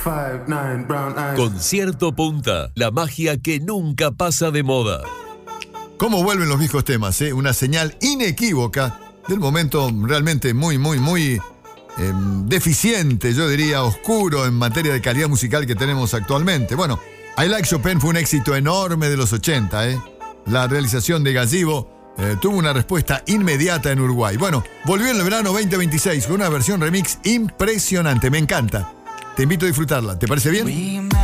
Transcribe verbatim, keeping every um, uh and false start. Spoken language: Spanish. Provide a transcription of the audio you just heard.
Concierto Punta, la magia que nunca pasa de moda. ¿Cómo vuelven los viejos temas? ¿eh? Una señal inequívoca del momento realmente muy, muy, muy eh, deficiente, yo diría oscuro en materia de calidad musical que tenemos actualmente. Bueno, I Like Chopin fue un éxito enorme de los ochenta. ¿eh? La realización de Gazzibo eh, tuvo una respuesta inmediata en Uruguay. Bueno, volvió en el verano veinte veintiséis con una versión remix impresionante. Me encanta. Te invito a disfrutarla. ¿Te parece bien?